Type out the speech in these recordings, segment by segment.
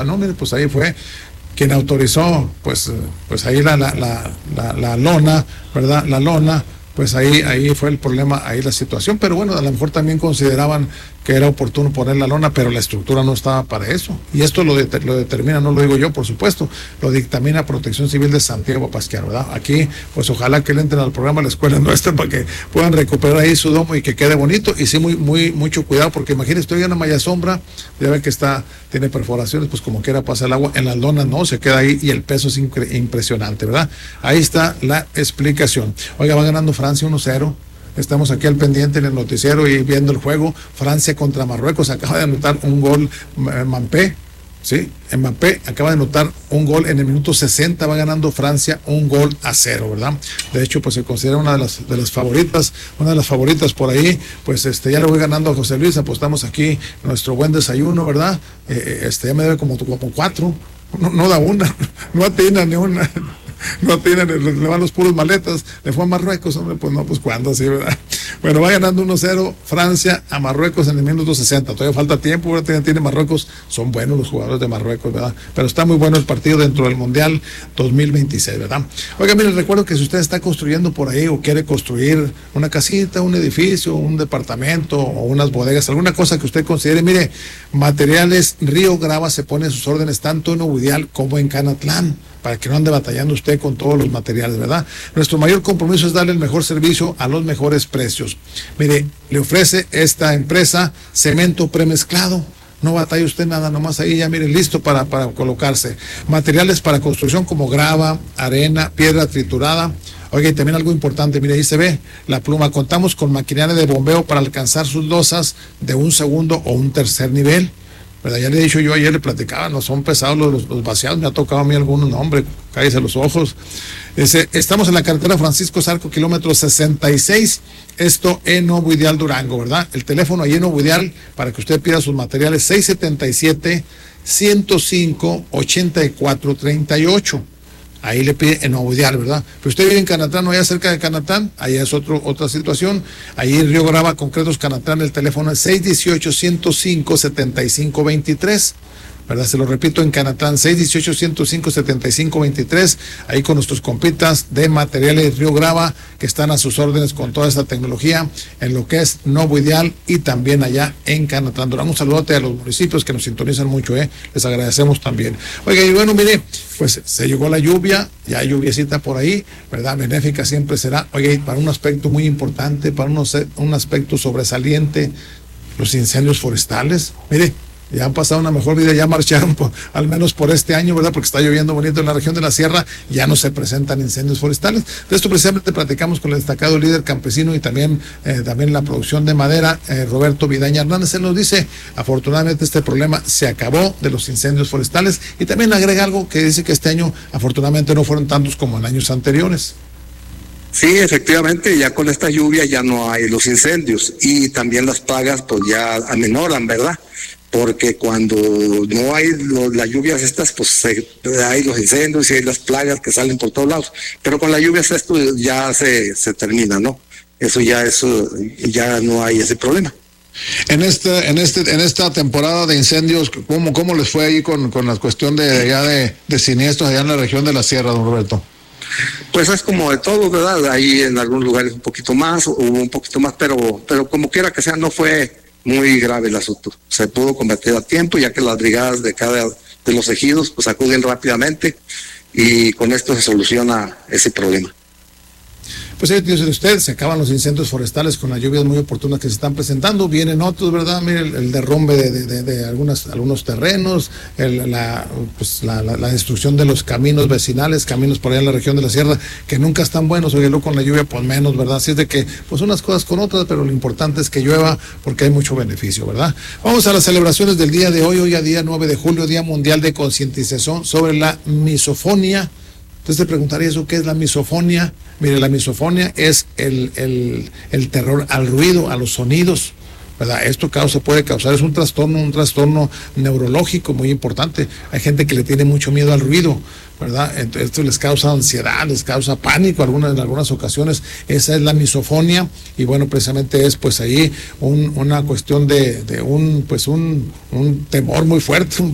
No, mire, pues ahí fue quien autorizó, pues ahí la lona, ¿verdad? La lona, pues ahí fue el problema, ahí la situación, pero bueno, a lo mejor también consideraban que era oportuno poner la lona, pero la estructura no estaba para eso. Y esto lo determina, no lo digo yo, por supuesto, lo dictamina Protección Civil de Santiago Pasquiano, ¿verdad? Aquí, pues ojalá que le entren al programa a la escuela nuestra para que puedan recuperar ahí su domo y que quede bonito. Y sí, mucho cuidado, porque imagínense, estoy en una malla sombra, ya ven que tiene perforaciones, pues como quiera pasa el agua, en las lonas no, se queda ahí y el peso es impresionante, ¿verdad? Ahí está la explicación. Oiga, va ganando Francia 1-0. Estamos aquí al pendiente en el noticiero y viendo el juego. Francia contra Marruecos, acaba de anotar un gol Mbappé, ¿sí? Mbappé acaba de anotar un gol en el minuto 60, va ganando Francia 1-0, ¿verdad? De hecho, pues se considera una de las favoritas por ahí, pues ya le voy ganando a José Luis, apostamos aquí nuestro buen desayuno, ¿verdad? Ya me debe como 4, no da una, no atina ni una. No tienen, le van los puros maletas, le fue a Marruecos, hombre, pues no, pues cuándo, sí, ¿verdad? Bueno, va ganando 1-0 Francia a Marruecos en el minuto 60, todavía falta tiempo, ¿verdad? Tiene Marruecos, son buenos los jugadores de Marruecos, ¿verdad? Pero está muy bueno el partido dentro del Mundial 2026, ¿verdad? Oiga, mire, recuerdo que si usted está construyendo por ahí o quiere construir una casita, un edificio, un departamento o unas bodegas, alguna cosa que usted considere, mire, Materiales Río Grava se pone a sus órdenes tanto en Obudial como en Canatlán, para que no ande batallando usted con todos los materiales, ¿verdad? Nuestro mayor compromiso es darle el mejor servicio a los mejores precios. Mire, le ofrece esta empresa cemento premezclado. No batalla usted nada, nomás ahí ya, mire, listo para colocarse. Materiales para construcción como grava, arena, piedra triturada. Oiga, y también algo importante, mire, ahí se ve la pluma. Contamos con maquinaria de bombeo para alcanzar sus losas de un segundo o un tercer nivel, ¿verdad? Ya le he dicho yo, ayer le platicaba, no son pesados los vaciados, me ha tocado a mí algunos, no, hombre, cállese los ojos. Estamos en la carretera Francisco Zarco, kilómetro 66, esto en Obudial, Durango, ¿verdad? El teléfono ahí en Obudial, para que usted pida sus materiales, 677-105-8438. Ahí le pide en Obudial, ¿verdad? Pero usted vive en Canatlán, no allá cerca de Canatlán, ahí es otra situación. Ahí en Río Grava, Concretos Canatlán, el teléfono es 618-105-7523. ¿Verdad? Se lo repito, en Canatlán, 618-105-7523, ahí con nuestros compitas de Materiales Río Grava, que están a sus órdenes con toda esta tecnología, en lo que es Novo Ideal y también allá en Canatlán. Durante un saludote a los municipios que nos sintonizan mucho, les agradecemos también. Oiga, y bueno, mire, pues se llegó la lluvia, ya hay lluviecita por ahí, ¿verdad? Benéfica siempre será. Oiga, y para un aspecto muy importante, para un aspecto sobresaliente, los incendios forestales, mire, ya han pasado una mejor vida, ya marcharon al menos por este año, ¿verdad? Porque está lloviendo bonito en la región de la Sierra, ya no se presentan incendios forestales. De esto precisamente platicamos con el destacado líder campesino y también la producción de madera, Roberto Vidaña Hernández. Él nos dice, afortunadamente este problema se acabó de los incendios forestales, y también agrega algo que dice que este año afortunadamente no fueron tantos como en años anteriores. Sí, efectivamente, ya con esta lluvia ya no hay los incendios, y también las plagas pues ya aminoran, ¿verdad? Porque cuando no hay las lluvias estas, pues hay los incendios y hay las plagas que salen por todos lados. Pero con las lluvias esto ya se termina, ¿no? Ya no hay ese problema. En esta temporada de incendios, ¿cómo les fue ahí con la cuestión de siniestros allá en la región de la Sierra, don Roberto? Pues es como de todo, ¿verdad? Ahí en algunos lugares un poquito más, pero como quiera que sea, no fue muy grave el asunto. Se pudo combatir a tiempo, ya que las brigadas de cada de los ejidos pues acuden rápidamente, y con esto se soluciona ese problema. Pues dice usted, se acaban los incendios forestales con las lluvias muy oportunas que se están presentando, vienen otros, ¿verdad? Mire, el derrumbe de algunos terrenos, la destrucción de los caminos vecinales, caminos por allá en la región de la Sierra, que nunca están buenos, oye, luego con la lluvia pues menos, ¿verdad? Así es de que, pues unas cosas con otras, pero lo importante es que llueva porque hay mucho beneficio, ¿verdad? Vamos a las celebraciones del día de hoy a día 9 de julio, Día Mundial de Concientización sobre la Misofonía. Entonces te preguntaría, ¿eso qué es la misofonía? Mire, la misofonía es el terror al ruido, a los sonidos, ¿verdad? Esto puede causar, es un trastorno neurológico muy importante. Hay gente que le tiene mucho miedo al ruido, ¿verdad? Entonces, esto les causa ansiedad, les causa pánico en algunas ocasiones. Esa es la misofonia, y bueno, precisamente es pues ahí una cuestión de un temor muy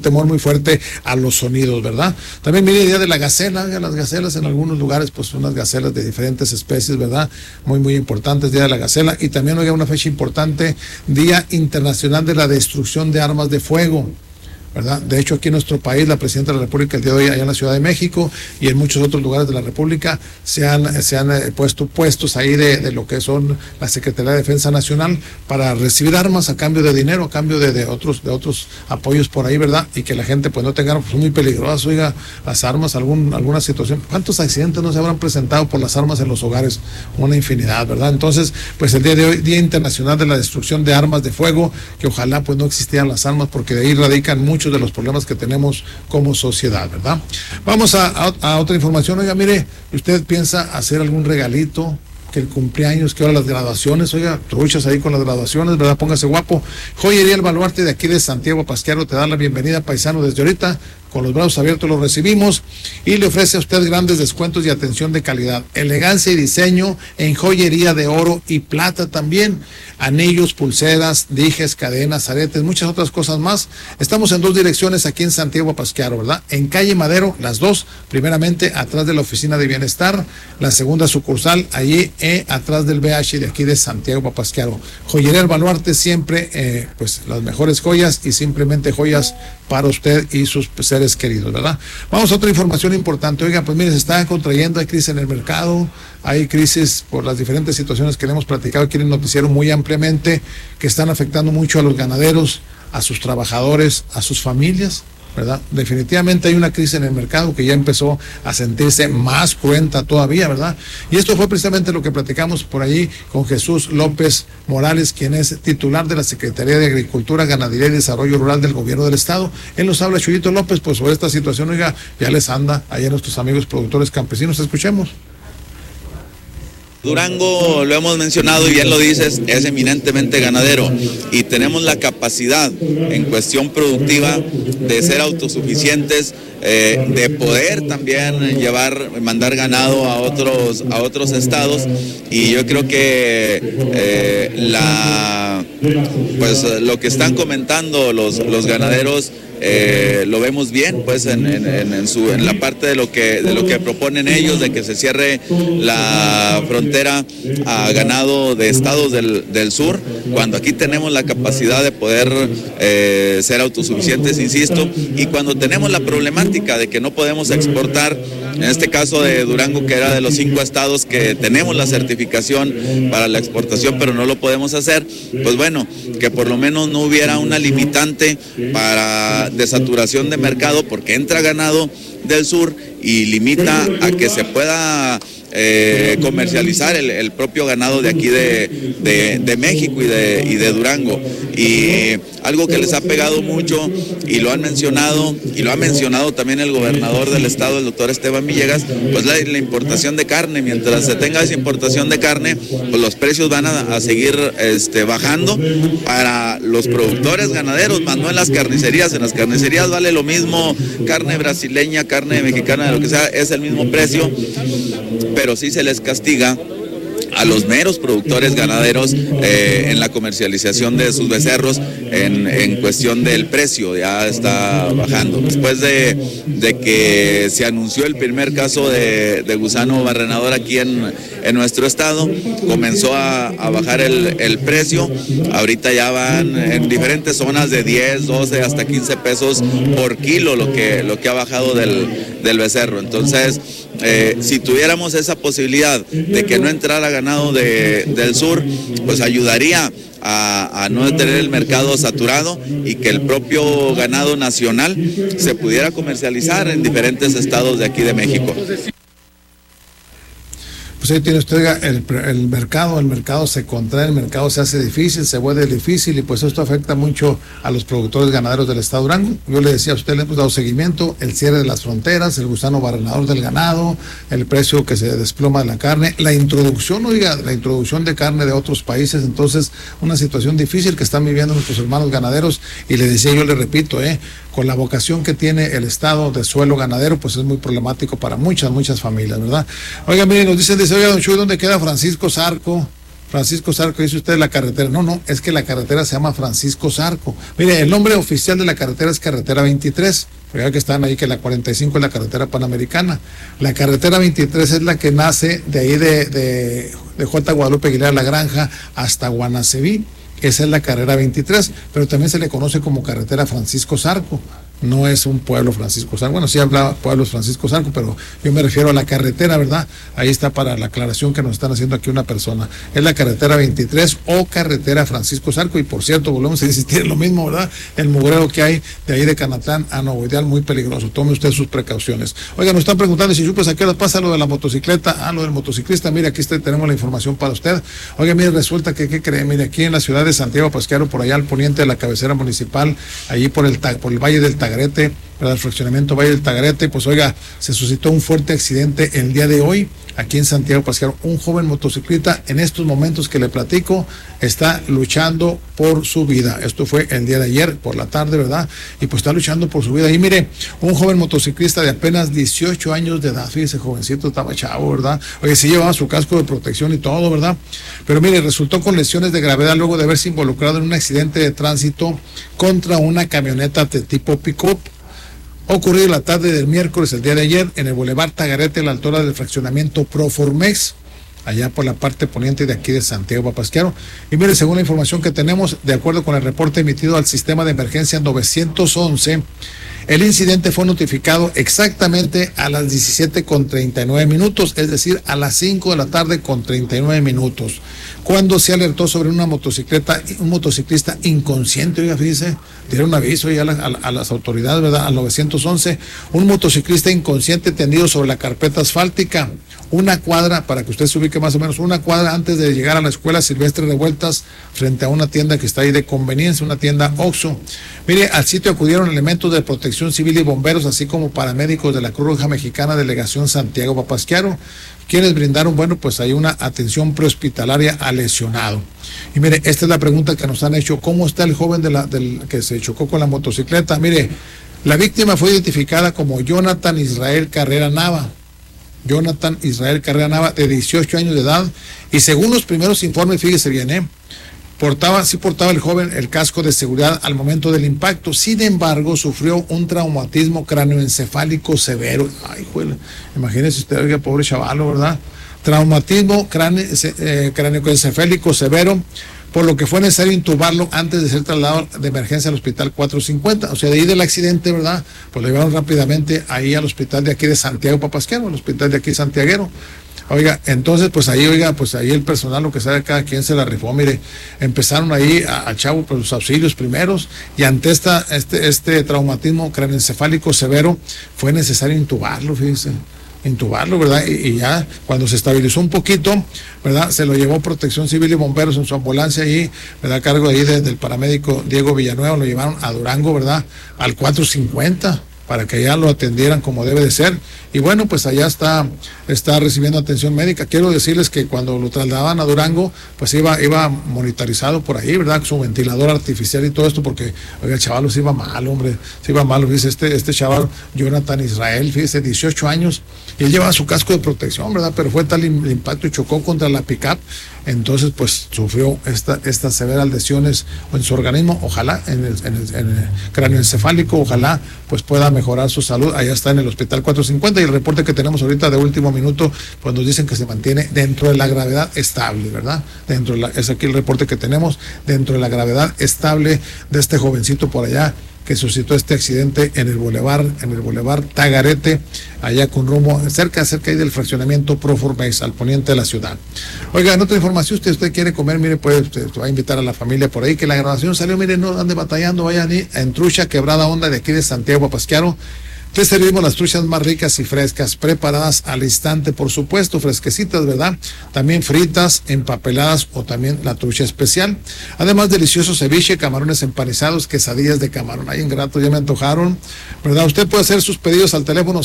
fuerte a los sonidos, ¿verdad? También mire el día de la gacela, las gacelas en algunos lugares, pues unas gacelas de diferentes especies, ¿verdad? Muy importantes, día de la gacela. Y también hoy una fecha importante, Día Internacional de la Destrucción de Armas de Fuego, ¿verdad? De hecho, aquí en nuestro país, la Presidenta de la República el día de hoy, allá en la Ciudad de México y en muchos otros lugares de la República, se han puesto puestos ahí de lo que son la Secretaría de Defensa Nacional para recibir armas a cambio de dinero, a cambio de otros apoyos por ahí, ¿verdad? Y que la gente pues no tenga, pues muy peligrosas, oiga, las armas, alguna situación. ¿Cuántos accidentes no se habrán presentado por las armas en los hogares? Una infinidad, ¿verdad? Entonces, pues el día de hoy, Día Internacional de la Destrucción de Armas de Fuego, que ojalá pues no existieran las armas, porque de ahí radican muchos de los problemas que tenemos como sociedad, ¿verdad? Vamos a otra información. Oiga, mire, ¿usted piensa hacer algún regalito? Que el cumpleaños, que ahora las graduaciones, oiga, truchas ahí con las graduaciones, ¿verdad? Póngase guapo. Joyería El Baluarte de aquí de Santiago Pasquiaro te da la bienvenida, paisano, desde ahorita. Con los brazos abiertos lo recibimos y le ofrece a usted grandes descuentos y atención de calidad, elegancia y diseño en joyería de oro y plata también, anillos, pulseras, dijes, cadenas, aretes, muchas otras cosas más. Estamos en 2 direcciones aquí en Santiago Pasquiaro, ¿verdad? En calle Madero, las 2, primeramente atrás de la Oficina de Bienestar, la segunda sucursal allí atrás del BH de aquí de Santiago Pasquiaro. Joyería El Baluarte, siempre pues las mejores joyas y simplemente joyas para usted y sus seres queridos, ¿verdad? Vamos a otra información importante. Oiga, pues mire, se está contrayendo, hay crisis en el mercado, hay crisis por las diferentes situaciones que le hemos platicado aquí en el noticiero muy ampliamente, que están afectando mucho a los ganaderos, a sus trabajadores, a sus familias, ¿verdad? Definitivamente hay una crisis en el mercado que ya empezó a sentirse más cruenta todavía, ¿verdad? Y esto fue precisamente lo que platicamos por allí con Jesús López Morales, quien es titular de la Secretaría de Agricultura, Ganadería y Desarrollo Rural del Gobierno del Estado. Él nos habla, Chuyito López, pues sobre esta situación. Oiga, ya les anda allá nuestros amigos productores campesinos. Escuchemos. Durango, lo hemos mencionado y bien lo dices, es eminentemente ganadero y tenemos la capacidad en cuestión productiva de ser autosuficientes, de poder también mandar ganado a otros estados, y yo creo que lo que están comentando los ganaderos lo vemos bien, pues en la parte de lo que proponen ellos, de que se cierre la frontera a ganado de estados del sur, cuando aquí tenemos la capacidad de poder ser autosuficientes, insisto, y cuando tenemos la problemática de que no podemos exportar, en este caso de Durango, que era de los 5 estados que tenemos la certificación para la exportación, pero no lo podemos hacer, pues bueno, que por lo menos no hubiera una limitante de saturación de mercado, porque entra ganado del sur y limita a que se pueda comercializar el propio ganado de aquí de México y de Durango. Y algo que les ha pegado mucho, y lo han mencionado, y lo ha mencionado también el gobernador del estado, el doctor Esteban Villegas, pues la importación de carne. Mientras se tenga esa importación de carne, pues los precios van a seguir bajando para los productores ganaderos, más no en las carnicerías. En las carnicerías vale lo mismo, carne brasileña, carne mexicana, de lo que sea, es el mismo precio, pero sí se les castiga a los meros productores ganaderos en la comercialización de sus becerros en cuestión del precio. Ya está bajando. Después de que se anunció el primer caso de gusano barrenador aquí en nuestro estado, comenzó a bajar el precio. Ahorita ya van en diferentes zonas de 10, 12 hasta 15 pesos por kilo lo que ha bajado del becerro. Entonces, si tuviéramos esa posibilidad de que no entrara ganado del sur, pues ayudaría a no tener el mercado saturado y que el propio ganado nacional se pudiera comercializar en diferentes estados de aquí de México. pues ahí tiene usted el mercado se contrae, el mercado se hace difícil, se vuelve difícil, y pues esto afecta mucho a los productores ganaderos del estado de Durango. Yo le decía a usted, le hemos dado seguimiento, el cierre de las fronteras, el gusano barrenador del ganado, el precio que se desploma de la carne, la introducción de carne de otros países. Entonces, una situación difícil que están viviendo nuestros hermanos ganaderos, y le decía, yo le repito, con la vocación que tiene el estado de suelo ganadero, pues es muy problemático para muchas familias, ¿verdad? Oiga, mire, nos dice, oiga, don Chuy, ¿dónde queda Francisco Zarco? Francisco Zarco, dice usted, la carretera. No, es que la carretera se llama Francisco Zarco. Mire, el nombre oficial de la carretera es carretera 23. Fíjate que están ahí, que la 45 es la carretera panamericana. La carretera 23 es la que nace de ahí de J. Guadalupe Aguilar La Granja hasta Guanaceví. Esa es la carrera 23, pero también se le conoce como carretera Francisco Zarco. No es un pueblo Francisco Zarco. Bueno, sí habla pueblos Francisco Zarco, pero yo me refiero a la carretera, ¿verdad? Ahí está para la aclaración que nos están haciendo aquí una persona. Es la carretera 23 o carretera Francisco Zarco. Y por cierto, volvemos a insistir en lo mismo, ¿verdad? El mugreo que hay de ahí de Canatlán a Nuevo Ideal, muy peligroso. Tome usted sus precauciones. Oiga, nos están preguntando si pues a qué hora pasa lo de la motocicleta. Lo del motociclista. Mire, aquí tenemos la información para usted. Oiga, mire, resulta que, ¿qué cree? Mire, aquí en la ciudad de Santiago Pasquero, por allá al poniente de la cabecera municipal, allí por el Valle del Tagarete, para el fraccionamiento Valle del Tagarete, pues oiga, se suscitó un fuerte accidente el día de hoy aquí en Santiago Pasquero. Un joven motociclista, en estos momentos que le platico, está luchando por su vida. Esto fue el día de ayer por la tarde, ¿verdad? Y pues está luchando por su vida. Y mire, un joven motociclista de apenas 18 años de edad, fíjese, jovencito, estaba chavo, ¿verdad? Oye, sí llevaba su casco de protección y todo, ¿verdad? Pero mire, resultó con lesiones de gravedad luego de haberse involucrado en un accidente de tránsito contra una camioneta de tipo pick-up, ocurrido la tarde del miércoles, el día de ayer, en el Boulevard Tagarete, a la altura del fraccionamiento Proformex, allá por la parte poniente de aquí de Santiago Papasquiaro. Y mire, según la información que tenemos, de acuerdo con el reporte emitido al sistema de emergencia 911, el incidente fue notificado exactamente a las 17:39, es decir, a las 5 de la tarde con 39 minutos, cuando se alertó sobre un motociclista inconsciente. Oiga, fíjese, dieron un aviso ya a las autoridades, ¿verdad? Al 911, un motociclista inconsciente tendido sobre la carpeta asfáltica, una cuadra, para que usted se ubique más o menos, una cuadra antes de llegar a la escuela Silvestre Revueltas, frente a una tienda que está ahí de conveniencia, una tienda Oxxo. Mire, al sitio acudieron elementos de protección civil y bomberos, así como paramédicos de la Cruz Roja Mexicana, Delegación Santiago Papasquiaro, quienes brindaron, pues hay una atención prehospitalaria al lesionado. Y mire, esta es la pregunta que nos han hecho: ¿cómo está el joven del que se chocó con la motocicleta? Mire, la víctima fue identificada como Jonathan Israel Carrera Nava, de 18 años de edad, y según los primeros informes, fíjese bien, portaba el joven el casco de seguridad al momento del impacto. Sin embargo, sufrió un traumatismo cráneoencefálico severo. Ay, juela, imagínese usted, oiga, pobre chavalo, ¿verdad? Traumatismo cráneoencefálico severo, por lo que fue necesario intubarlo antes de ser trasladado de emergencia al hospital 450. O sea, de ahí del accidente, ¿verdad? Pues lo llevaron rápidamente ahí al hospital de aquí de Santiago Papasquiaro, al hospital de aquí santiaguero. Oiga, entonces, pues ahí el personal, lo que sabe, cada quien se la rifó. Mire, empezaron ahí a chavo por los auxilios primeros, y ante este traumatismo craneoencefálico severo, fue necesario intubarlo, fíjense. ¿Verdad? Y ya cuando se estabilizó un poquito, ¿verdad? Se lo llevó Protección Civil y Bomberos en su ambulancia ahí, ¿verdad? A cargo ahí del paramédico Diego Villanueva, lo llevaron a Durango, ¿verdad? Al 450, para que ya lo atendieran como debe de ser. Y bueno, pues allá está recibiendo atención médica. Quiero decirles que cuando lo trasladaban a Durango, pues iba monitorizado por ahí, ¿verdad? Su ventilador artificial y todo esto, porque oiga, el chaval se iba mal, hombre, se iba mal. Fíjese, este chaval, Jonathan Israel, fíjese, 18 años, y él llevaba su casco de protección, ¿verdad? Pero fue tal el impacto y chocó contra la pick-up, entonces pues sufrió estas severas lesiones en su organismo. Ojalá, en el cráneo encefálico, ojalá pues pueda mejorar su salud. Allá está en el hospital 450, y el reporte que tenemos ahorita de último minuto, pues nos dicen que se mantiene dentro de la gravedad estable, ¿verdad? Es aquí el reporte que tenemos, dentro de la gravedad estable de este jovencito por allá que suscitó este accidente en el Boulevard Tagarete, allá con rumbo, cerca ahí del fraccionamiento Proformex, al poniente de la ciudad. Oiga, en otra información, usted quiere comer, mire, pues usted va a invitar a la familia por ahí, que la grabación salió, mire, no ande batallando, vayan en Trucha, Quebrada Honda, de aquí de Santiago Papasquiaro. Te servimos las truchas más ricas y frescas, preparadas al instante, por supuesto, fresquecitas, ¿verdad? También fritas, empapeladas o también la trucha especial. Además, delicioso ceviche, camarones empanizados, quesadillas de camarón. Ay, ingrato, ya me antojaron, ¿verdad? Usted puede hacer sus pedidos al teléfono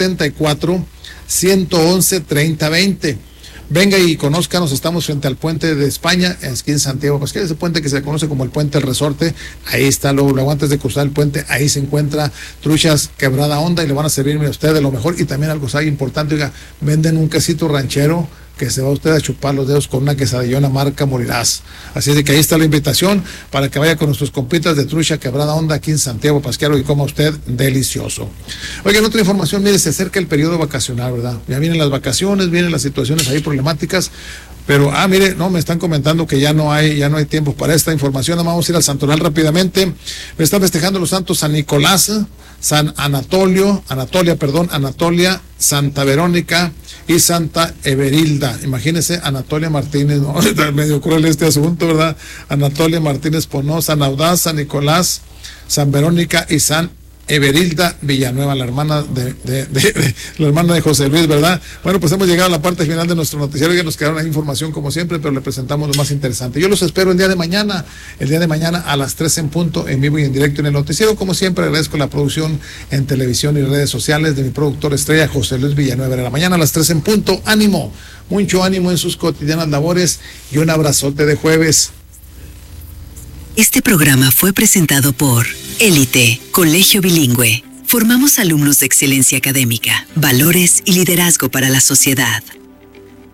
674-111-3020. Venga y conózcanos, estamos frente al puente de España, aquí en Santiago Pasquel, ese puente que se conoce como el puente del Resorte. Ahí está, luego antes de cruzar el puente, ahí se encuentra truchas Quebrada Onda y le van a servir a usted de lo mejor. Y también algo importante, oiga, venden un quesito ranchero que se va usted a chupar los dedos con una quesadillona marca Morirás. Así es de que ahí está la invitación para que vaya con nuestros compitas de trucha Quebrada Onda aquí en Santiago Pasquero y coma usted delicioso. Oigan, otra información, mire, se acerca el periodo vacacional, ¿verdad? Ya vienen las vacaciones, vienen las situaciones ahí problemáticas, pero, mire, no, me están comentando que ya no hay tiempo para esta información. Vamos a ir al santoral rápidamente. Me están festejando los santos San Nicolás, San Anatolia, Santa Verónica y Santa Everilda. Imagínense, Anatolia Martínez, ¿no? Medio cruel este asunto, ¿verdad? Anatolia Martínez Ponó, San Audaz, San Nicolás, San Verónica y San Everilda Villanueva, la hermana de José Luis, ¿verdad? Bueno, pues hemos llegado a la parte final de nuestro noticiero. Ya nos quedaron ahí información como siempre, pero le presentamos lo más interesante. Yo los espero el día de mañana a las 3 en punto, en vivo y en directo en el noticiero. Como siempre, agradezco la producción en televisión y redes sociales de mi productor estrella, José Luis Villanueva. De la mañana a las 3 en punto, ánimo, mucho ánimo en sus cotidianas labores y un abrazote de jueves. Este programa fue presentado por Élite, Colegio Bilingüe. Formamos alumnos de excelencia académica, valores y liderazgo para la sociedad.